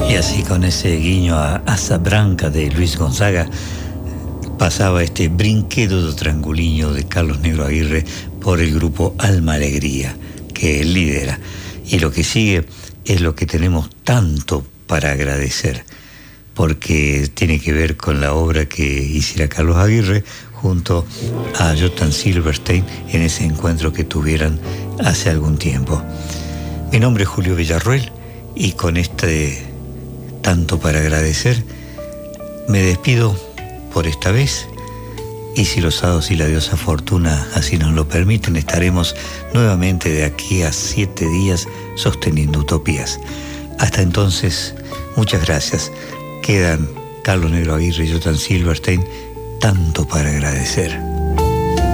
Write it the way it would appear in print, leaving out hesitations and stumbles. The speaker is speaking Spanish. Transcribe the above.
Y así, con ese guiño a Asa Branca de Luis Gonzaga, pasaba este brinquedo do Tranguliño de Carlos Negro Aguirre por el grupo Alma Alegría, que él lidera. Y lo que sigue es lo que tenemos tanto para agradecer, porque tiene que ver con la obra que hiciera Carlos Aguirre junto a Jotan Silverstein en ese encuentro que tuvieran hace algún tiempo. Mi nombre es Julio Villarroel y con este tanto para agradecer me despido por esta vez, y si los hados y la diosa Fortuna así nos lo permiten, estaremos nuevamente de aquí a 7 días sosteniendo utopías. Hasta entonces, muchas gracias. Quedan Carlos Negro Aguirre y Jotan Silverstein, tanto para agradecer.